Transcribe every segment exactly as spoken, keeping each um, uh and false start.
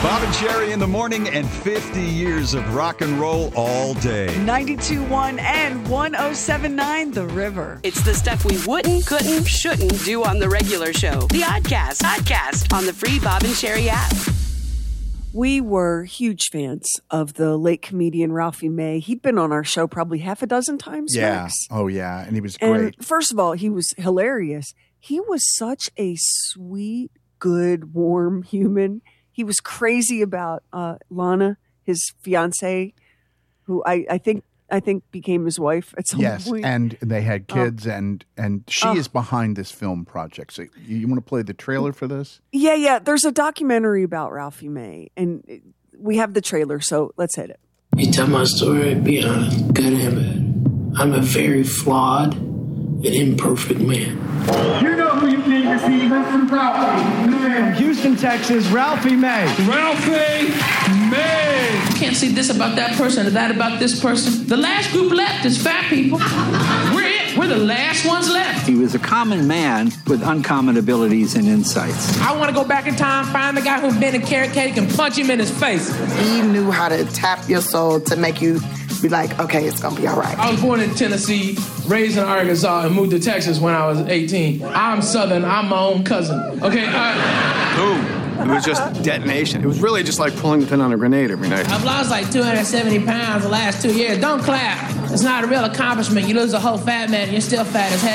Bob and Sherry in the morning and fifty years of rock and roll all day. ninety-two point one and one oh seven point nine The River. It's the stuff we wouldn't, couldn't, shouldn't do on the regular show. The Oddcast. Oddcast on the free Bob and Sherry app. We were huge fans of the late comedian Ralphie May. He'd been on our show probably half a dozen times, Yeah. Max. Oh, yeah. And he was And great. first of all, he was hilarious. He was such a sweet, good, warm human. He was crazy about uh, Lana, his fiance, who I, I think I think became his wife at some Yes, point. and they had kids, Oh. and and she Oh. is behind this film project. So you, you want to play the trailer for this? Yeah, yeah. There's a documentary about Ralphie May, and it- we have the trailer, so let's hit it. You tell my story, be honest, good and bad. I'm a very flawed and imperfect man. You know who you came to see, Mister Ralphie May. Houston, Texas, Ralphie May. Ralphie May. You can't see this about that person or that about this person. The last group left is fat people. We're it. We're the last ones left. He was a common man with uncommon abilities and insights. I want to go back in time, find the guy who invented carrot cake and punch him in his face. He knew how to tap your soul to make you be like, okay, it's gonna be all right. I was born in Tennessee, raised in Arkansas, and moved to Texas when I was eighteen. I'm Southern. I'm my own cousin. Okay. Uh, Boom. It was just detonation. It was really just like pulling the pin on a grenade every night. I've lost like two hundred seventy pounds the last two years. Don't clap. It's not a real accomplishment. You lose a whole fat man and you're still fat as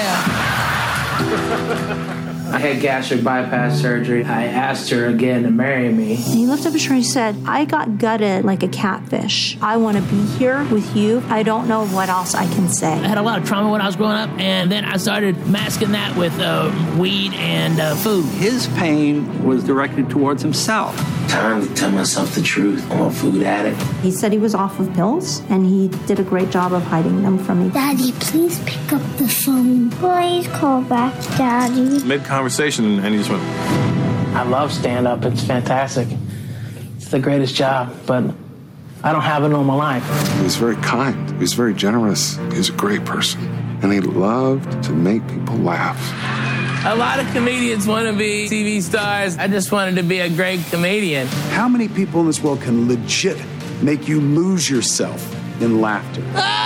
hell. I had gastric bypass surgery. I asked her again to marry me. He looked up at her and he said, I got gutted like a catfish. I want to be here with you. I don't know what else I can say. I had a lot of trauma when I was growing up, and then I started masking that with uh, weed and uh, food. His pain was directed towards himself. Time to tell myself the truth. I'm a food addict. He said he was off of pills, and he did a great job of hiding them from me. Daddy, please pick up the phone. Please call back, Daddy. Mid-conversation, and he just went... I love stand-up. It's fantastic. It's the greatest job, but I don't have a normal life. He was very kind. He was very generous. He was a great person. And he loved to make people laugh. A lot of comedians want to be T V stars. I just wanted to be a great comedian. How many people in this world can legit make you lose yourself in laughter?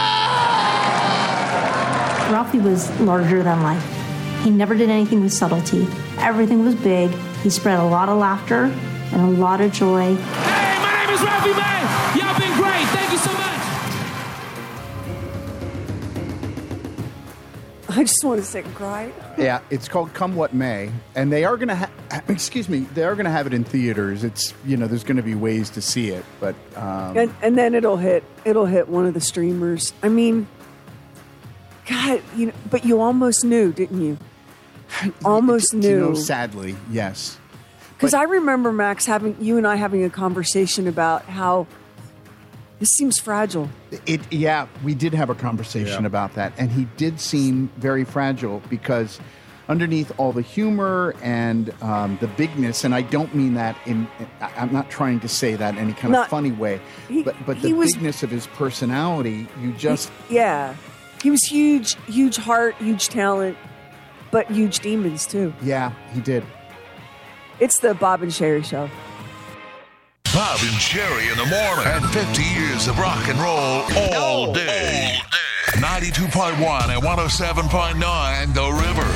Ralphie was larger than life. He never did anything with subtlety. Everything was big. He spread a lot of laughter and a lot of joy. Hey, my name is Ralphie May. Y'all been great. Thank you so much. I just want to sit and cry. Yeah, it's called Come What May, and they are going to ha- excuse me, they are going to have it in theaters. It's, you know, there's going to be ways to see it, but um, And, and then it'll hit it'll hit one of the streamers. I mean, God, you know, but you almost knew, didn't you? Almost you knew. know, sadly, yes. Because I remember, Max, having you and I having a conversation about how this seems fragile. It, yeah, we did have a conversation Yeah. about that, and he did seem very fragile because underneath all the humor and um, the bigness, and I don't mean that in, I- I'm not trying to say that in any kind Not- of funny way, he- but but he the was- bigness of his personality, you just Yeah. He was huge, huge heart, huge talent, but huge demons, too. yeah, he did. It's the Bob and Sherry Show. Bob and Sherry in the morning. And fifty years of rock and roll all day. ninety-two point one and one oh seven point nine The River.